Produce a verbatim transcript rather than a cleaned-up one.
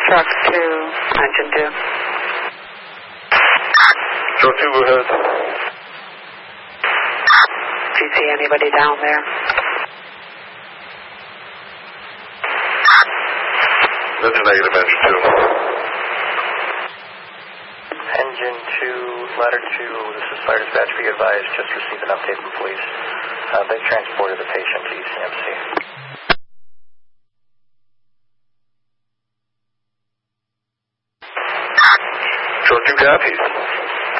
Truck two, engine two. Truck two, go ahead. Do you see anybody down there? That's a negative, engine two. Engine two, ladder two, this is fire dispatch, be advised, just received an update from police. Uh, they transported the patient to E C M C. Truck two copies.